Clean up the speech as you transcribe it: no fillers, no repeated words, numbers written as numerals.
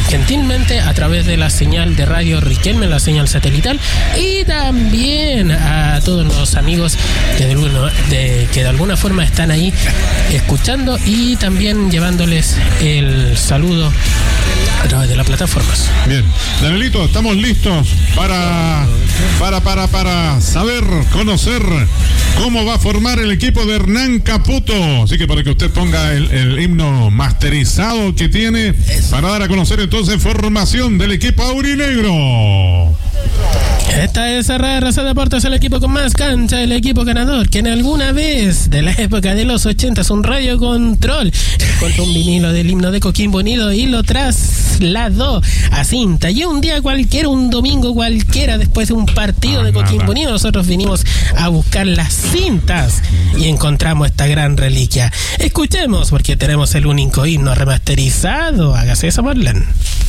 gentilmente a través de la señal de Radio Riquelme, la señal satelital, y también a todos los amigos que de alguna forma están ahí escuchando y también llevándoles el saludo a través de las plataformas. Bien, Danielito, estamos listos para saber, conocer cómo va a formar el equipo de Hernán Caputo. Así que para que usted ponga el himno masterizado que tiene para dar a conocer entonces formación del equipo aurinegro. Esta es RRC Deportes, el equipo con más cancha, el equipo ganador, que en alguna vez de la época de los 80 un radio control encontró un vinilo del himno de Coquimbo Unido y lo trasladó a cinta. Y un día cualquiera, un domingo cualquiera, después de un partido de Coquimbo Unido, nosotros vinimos a buscar las cintas y encontramos esta gran reliquia. Escuchemos, porque tenemos el único himno remasterizado. Hágase eso, Marlene.